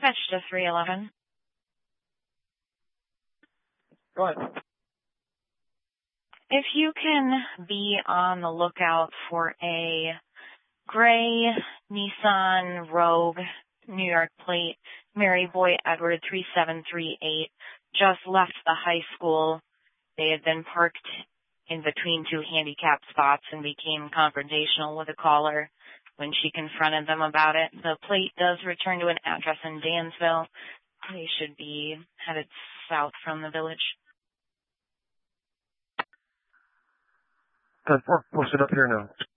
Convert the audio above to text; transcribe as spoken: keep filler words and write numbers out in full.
Dispatch to three eleven. Go ahead. If you can be on the lookout for a gray Nissan Rogue, New York plate, Mary Boy Edward three seven three eight, just left the high school. They had been parked in between two handicapped spots and became confrontational with a caller when she confronted them about it. The plate does return to an address in Dansville. They should be headed south from the village. ten four, posted up here now.